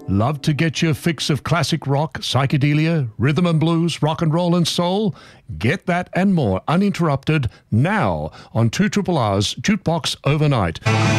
Love to get your fix of classic rock, psychedelia, rhythm and blues, rock and roll and soul? Get that and more uninterrupted now on 2RRR's Jukebox Overnight.